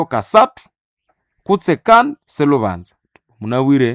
kasatu kutse kan selubanza munawire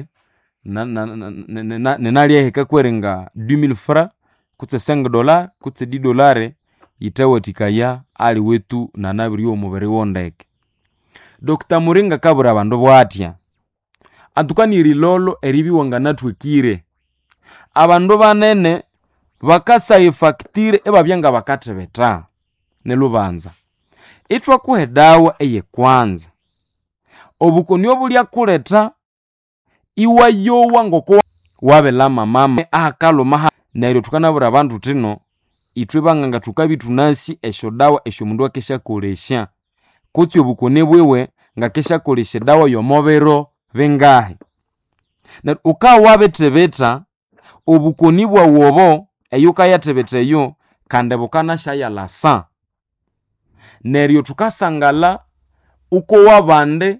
nenalia heka kwerenga 2000 francs kutse $5 kutse $10 itawatikaya ali wetu nanabiri omubiri wondeke. Dr. Muringa kabura abandu bwatya antukaniri lolo eribi wanganatwekire abandu banene bakasa ifaktire ebabyanga bakatebeta nelubanza itwa kuhedawa eye kwanza obukoni obulya kuleta iwa yowa ngoko wabelama mama akaloma neryo tukanabura abantu tino itwe banganga tukabitunasi esho dawa esho mundu akesha kolesha kutsi obukoni bwewe ngakesha kolesha dawa yomobero bengahe na ukawa betebeta obukoni bwa wobo eyuka yatebeta yo kande bukana shaya lasa neryo tukasangala uko wabande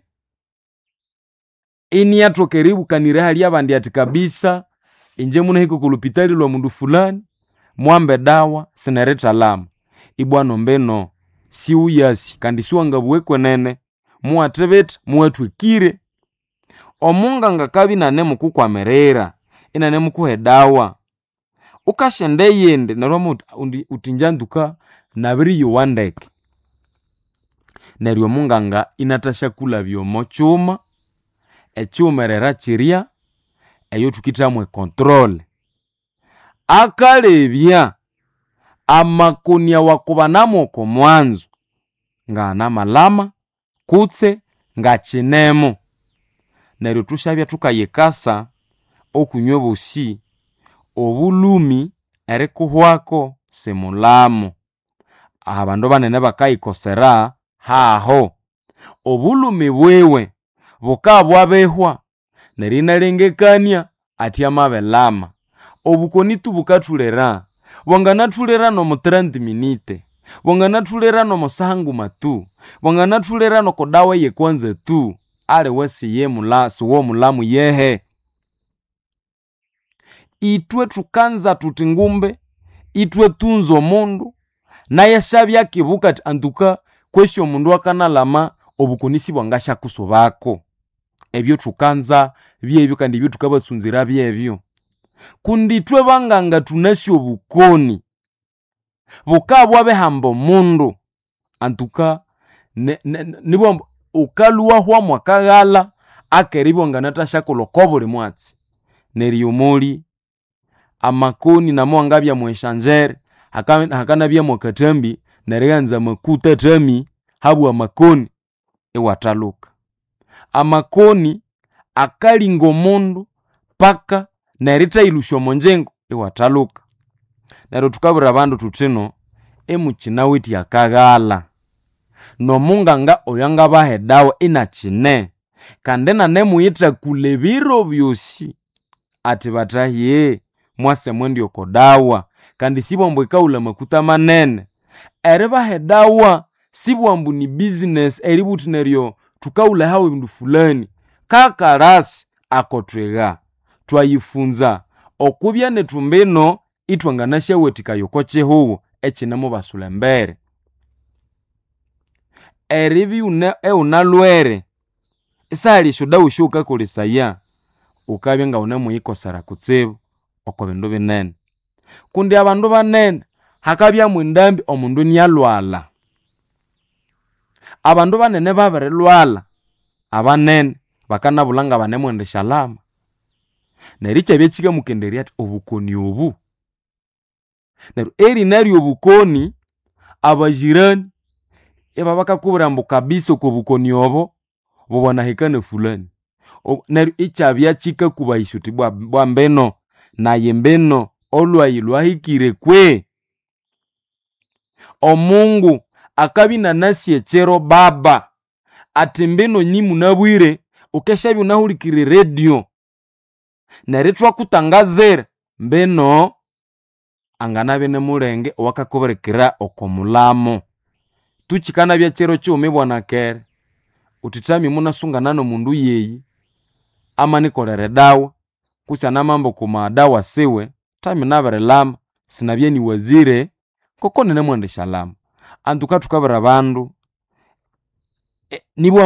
ini yatokeribu kanire hali abandi ati kabisa inje muna hiko kulupitali lwa mundu fulani mwambe dawa sinereta lama ibwano mbeno si uyasi kandi siwanga buwekwe nene muatebeta muatwekire omunga ngakabi nanemu kukwamerera inanemu kuhedawa ukashende yende naromo utinjanduka nabiri yuwandeke neryo munganga inatasha kula byomo chuma echumerera chiria eyo tukitamwe control akalebya amakunia wakubanamo ko mwanzo ngana malama kutse ngachinemo neryo tushabya tukayekasa okunywa bosi obulumi erikuhwako semulamo abandu banene bakayikosera haho obulumi bwewe bukabwabehwa nerina lengekania ati amabelama obukoni tubukatulera wanganatulera no mu 30 minute wanganatulera no musangu matu wanganatulera no kodawa ye kwanza tu ale wesi ye mulasi wo mulamu yehe itwe tukanza tutingumbe itwe tunzo mundu naye shabya kibuka anduka kwesho mundu akanalama obukonisi bwangasha kusobako ebyo tukanza byebyo kandi byo tukabasunzira byebyo kundi twe banganga tunasi obukoni bukabwa behambo mundu antuka nibo ukaluwa hwa mwakagala akeribwa nganatasha kolokobole mwatsi neriyomoli amakoni namwangabya mweshanjere hakana bya mwakatambi nerianza makuta tami habu amakoni ewataluka amakoni akalingo mundu paka nerita ilusho monjengo ewataluka nero tukabura bandu tutino emuchinawiti akagala no munganga oyanga bahedawa inachine kandena nemuyita kulebiro byosi ati batahiye mwase mwendi okodawa kandi sibombo ikaula makuta manene ere bahedawa sibwambu ni business eributi neryo tukaula hawe bindu fulani kakarasi akotwega twayifunza okubya netumbeno itwanganasha wetika yokoche huo echinamo basulembere eribi unalwere isali shuda ushuka kulisaya ukabyenga unemu yikosara kutsibu okobendo binene kundi abandu banene hakabya mwindambi omundu nyalwala abandu banene babere lwala abanene bakanabulanga banemwende shalama nericha byechika mukenderia ati obukoni obu neru eri nari obukoni abajirani eba bakakubura mbu kabisa ko bukoni obo bobona hekane fulani neru ichabya chika kubayishuti bwa mbeno naye mbeno olwayilwa hikire kwe omungu akabina nasi echero baba ati mbeno nyimu nabwire ukeshabi unahulikire radio neritwa kutangazera mbeno anganabe ne mulenge wakakoberekera okomulamo tuchikana bya chero cyome bwana kere utitami munasunga nano mundu yeyi ama nikolere dawa kusana mambo kuma dawa siwe tami nabere lama sinabye ni wazire koko nene mwende shalama antuka tukabara bandu nibwa